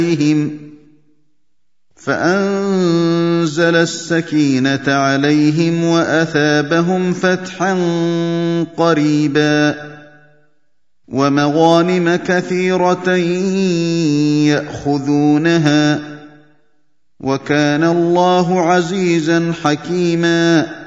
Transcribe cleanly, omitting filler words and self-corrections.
فأنزل السكينة عليهم وأثابهم فتحا قريبا ومغانم كثيرة يأخذونها وكان الله عزيزا حكيما